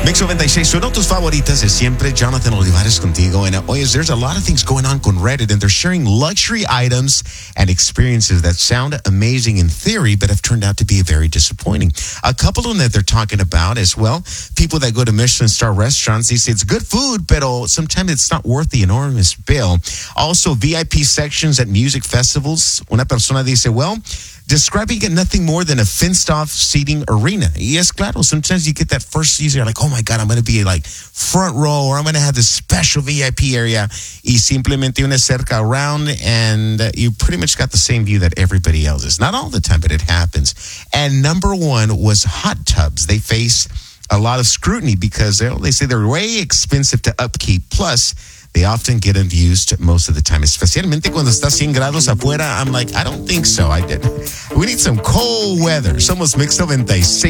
Mix 96, uno de tus favoritas de siempre, Jonathan Olivares contigo. And there's a lot of things going on con Reddit, and they're sharing luxury items and experiences that sound amazing in theory, but have turned out to be very disappointing. A couple of them that they're talking about as well, people that go to Michelin star restaurants, they say it's good food, but sometimes it's not worth the enormous bill. Also, VIP sections at music festivals. Una persona dice, well, describing it nothing more than a fenced-off seating arena. Y es claro, sometimes you get that first season, you're like, oh my God, I'm going to be like front row, or I'm going to have this special VIP area. Y simplemente una cerca around, and you pretty much got the same view that everybody else is. Not all the time, but it happens. And number one was hot tubs. They face a lot of scrutiny because they say they're way expensive to upkeep. Plus, they often get abused most of the time, especialmente cuando está 100 grados afuera. I'm like, I don't think so. We need some cold weather. Somos Mix 96.